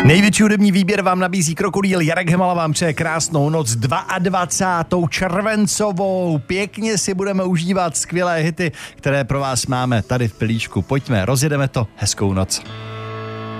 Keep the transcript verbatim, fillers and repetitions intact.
Největší hudební výběr vám nabízí Krokodýl. Jarek Hemala vám přeje krásnou noc dvacátou druhou červencovou. Pěkně si budeme užívat skvělé hity, které pro vás máme tady v pilíčku. Pojďme, rozjedeme to. Hezkou noc.